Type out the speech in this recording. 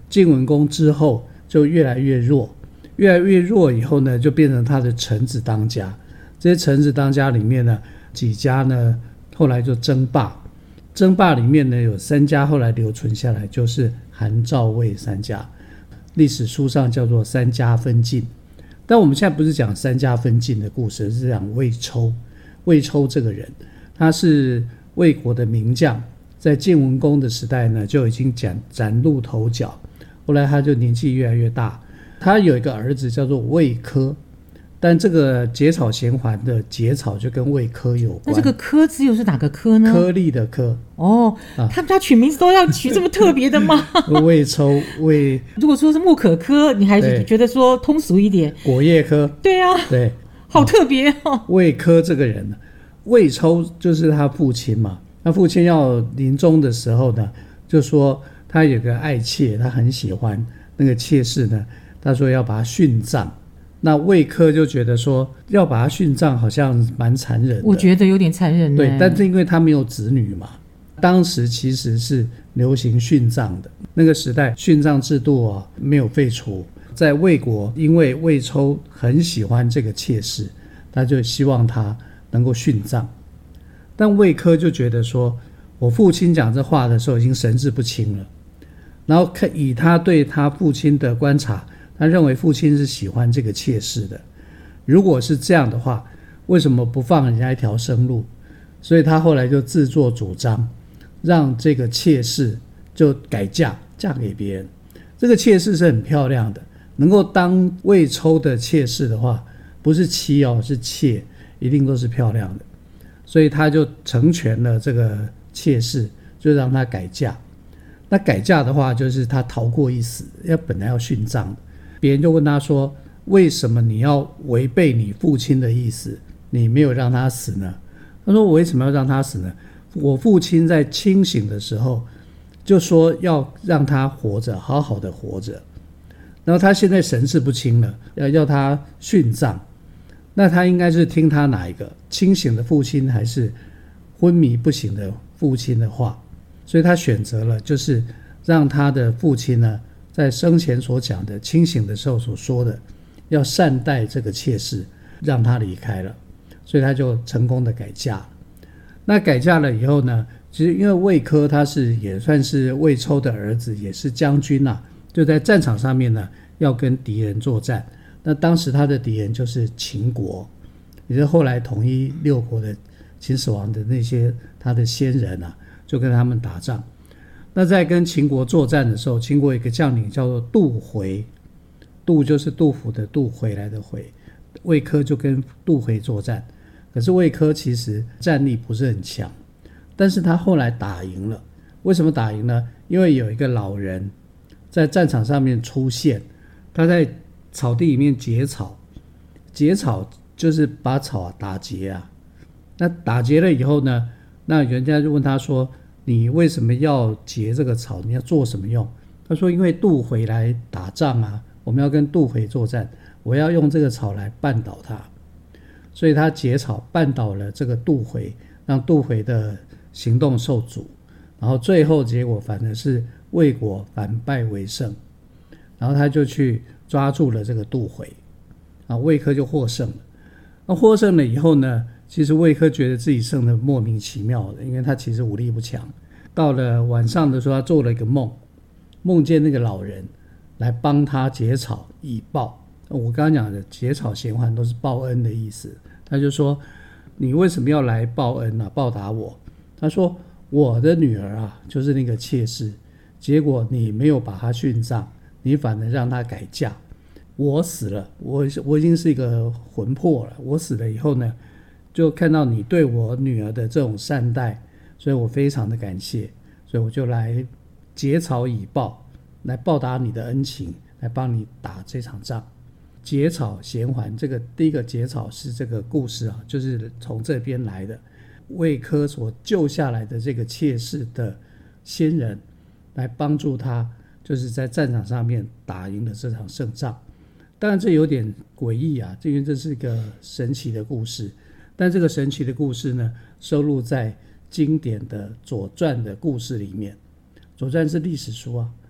晋文公之后就越来越弱，越来越弱以后呢，就变成他的臣子当家。这些臣子当家里面呢，几家呢后来就争霸，争霸里面呢有3家后来留存下来，就是韩赵魏3家，历史书上叫做3家分晋。但我们现在不是讲3家分晋的故事，是讲魏抽。魏抽这个人，他是魏国的名将，在晋文公的时代呢就已经崭露头角，后来他就年纪越来越大，他有一个儿子叫做魏科，但这个结草衔环的结草就跟魏科有关。 那这个科字又是哪个科呢？ 颗粒的颗。 他们家取名字都要取这么特别的吗？ 魏抽魏， 如果说是木可科，你还是觉得说通俗一点。 果叶科。 对啊， 对， 好特别哦。 魏科这个人，魏抽就是他父亲嘛。他父亲要临终的时候呢，就说他有个爱妾，他很喜欢那个妾室呢，他说要把他殉葬。那魏科就觉得说要把他殉葬好像蛮残忍的， 我觉得有点残忍。 对，但是因为他没有子女嘛，当时其实是流行殉葬的，那个时代殉葬制度没有废除。在魏国，因为魏抽很喜欢这个妾室，他就希望他能够殉葬。但魏科就觉得说，我父亲讲这话的时候已经神志不清了，然后以他对他父亲的观察，他认为父亲是喜欢这个妾室的，如果是这样的话，为什么不放人家一条生路？所以他后来就自作主张，让这个妾室就改嫁给别人。这个妾室是很漂亮的，能够当魏抽的妾室的话，不是妻是妾，一定都是漂亮的。所以他就成全了这个妾室，就让他改嫁。那改嫁的话，就是他逃过一死，本来要殉葬的。别人就问他说，为什么你要违背你父亲的意思，你没有让他死呢？他说，我为什么要让他死呢？我父亲在清醒的时候就说要让他活着，好好的活着，然后他现在神志不清了，要他殉葬，那他应该是听他哪一个，清醒的父亲还是昏迷不醒的父亲的话？所以他选择了就是让他的父亲呢，在生前所讲的，清醒的时候所说的，要善待这个妾室，让他离开了。所以他就成功的改嫁了。那改嫁了以后呢，其实因为魏科他也算是魏抽的儿子，也是将军啊，就在战场上面呢要跟敌人作战。那当时他的敌人就是秦国，也是后来统一6国的秦始皇的那些他的先人啊，就跟他们打仗。那在跟秦国作战的时候，秦国有一个将领叫做杜回，杜就是杜甫的杜，回来的回，魏科就跟杜回作战。可是魏科其实战力不是很强，但是他后来打赢了。为什么打赢呢？因为有一个老人在战场上面出现，他在草地里面结草，结草就是把草打结啊。那打结了以后呢，那人家就问他说，你为什么要结这个草？你要做什么用？他说，因为杜回来打仗啊，我们要跟杜回作战，我要用这个草来绊倒他。所以他结草绊倒了这个杜回，让杜回的行动受阻，然后最后结果反而是魏国反败为胜，然后他就去抓住了这个杜回，魏科就获胜了。那获胜了以后呢，其实魏科觉得自己胜得莫名其妙的，因为他其实武力不强。到了晚上的时候，他做了一个梦，梦见那个老人来帮他结草以报。我刚刚讲的结草衔环都是报恩的意思。他就说，你为什么要来报恩啊，报答我？他说，我的女儿啊，就是那个妾室，结果你没有把她殉葬，你反而让她改嫁。我死了，我已经是一个魂魄了，我死了以后呢，就看到你对我女儿的这种善待，所以我非常的感谢，所以我就来结草以报，来报答你的恩情，来帮你打这场仗。结草衔环，这个第一个结草是这个故事啊，就是从这边来的。魏科所救下来的这个妾室的先人，来帮助他，就是在战场上面打赢了这场胜仗。当然这有点诡异啊，因为这是一个神奇的故事。但这个神奇的故事呢，收录在经典的《左传》的故事里面。《左传》是历史书啊，